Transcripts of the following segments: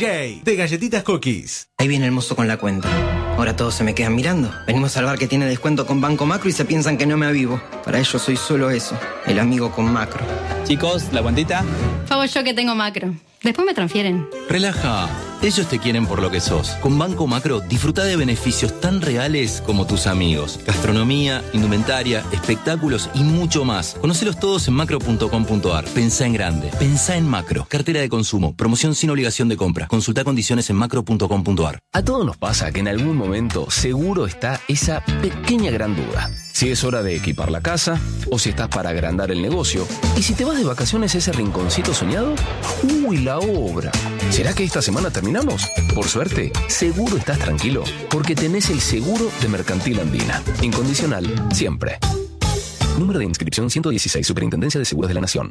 de Galletitas Cookies. Ahí viene el mozo con la cuenta. Ahora todos se me quedan mirando. Venimos al bar que tiene descuento con Banco Macro y se piensan que no me avivo. Para ellos soy solo eso, el amigo con Macro. Chicos, ¿la cuentita? Favor yo que tengo Macro. Después me transfieren. Relaja, ellos te quieren por lo que sos. Con Banco Macro disfruta de beneficios tan reales como tus amigos. Gastronomía, indumentaria, espectáculos y mucho más. Conocelos todos en macro.com.ar. Pensá en grande, pensá en Macro. Cartera de consumo, promoción sin obligación de compra. Consulta condiciones en macro.com.ar. A todos nos pasa que en algún momento seguro está esa pequeña gran duda. Si es hora de equipar la casa, o si estás para agrandar el negocio, y si te vas de vacaciones a ese rinconcito soñado, ¡uy, la obra! ¿Será que esta semana terminamos? Por suerte, seguro estás tranquilo, porque tenés el seguro de Mercantil Andina. Incondicional, siempre. Número de inscripción 116, Superintendencia de Seguros de la Nación.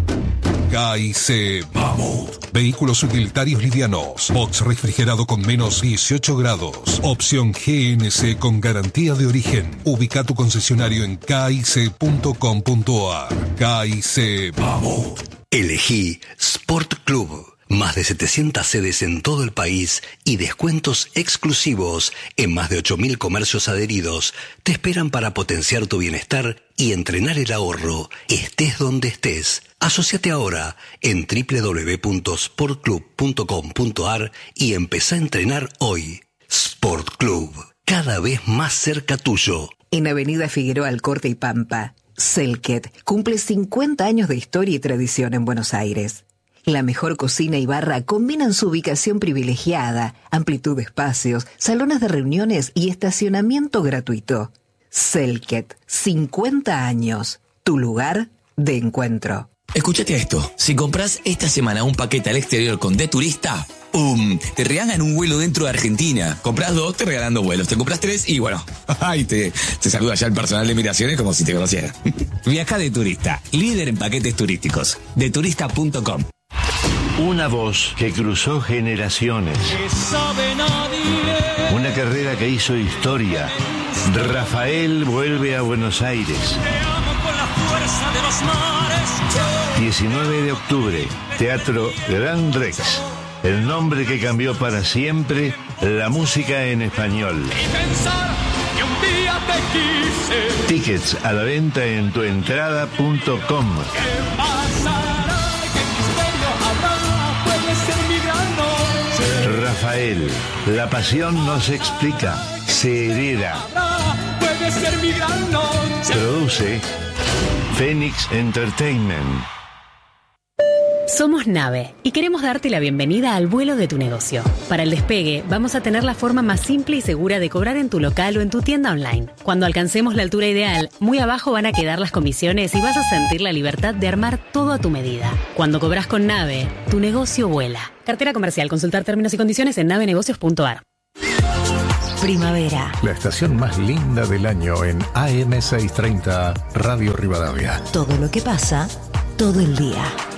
KIC Mammoth. Vehículos utilitarios livianos. Box refrigerado con menos 18 grados. Opción GNC con garantía de origen. Ubica tu concesionario en kic.com.ar. KIC Mammoth. Elegí Sport Club. Más de 700 sedes en todo el país y descuentos exclusivos en más de 8.000 comercios adheridos te esperan para potenciar tu bienestar y entrenar el ahorro, estés donde estés. Asociate ahora en www.sportclub.com.ar y empezá a entrenar hoy. Sport Club, cada vez más cerca tuyo. En Avenida Figueroa Alcorte y Pampa, Selket cumple 50 años de historia y tradición en Buenos Aires. La mejor cocina y barra combinan su ubicación privilegiada, amplitud de espacios, salones de reuniones y estacionamiento gratuito. Selket, 50 años, tu lugar de encuentro. Escúchate esto, si compras esta semana un paquete al exterior con De Turista, ¡pum!, te regalan un vuelo dentro de Argentina. Compras 2, te regalan 2 vuelos. Te compras 3 y bueno, ay, te saluda ya el personal de migraciones como si te conociera. Viaja De Turista, líder en paquetes turísticos. Deturista.com. Una voz que cruzó generaciones. Una carrera que hizo historia. Rafael vuelve a Buenos Aires. 19 de octubre, Teatro Gran Rex. El nombre que cambió para siempre la música en español. Tickets a la venta en tuentrada.com. Rafael, la pasión no se explica, se hereda. Produce Phoenix Entertainment. Somos Nave y queremos darte la bienvenida al vuelo de tu negocio. Para el despegue, vamos a tener la forma más simple y segura de cobrar en tu local o en tu tienda online. Cuando alcancemos la altura ideal, muy abajo van a quedar las comisiones y vas a sentir la libertad de armar todo a tu medida. Cuando cobras con Nave, tu negocio vuela. Cartera comercial. Consultar términos y condiciones en navenegocios.ar. Primavera. La estación más linda del año en AM 630 Radio Rivadavia. Todo lo que pasa, todo el día.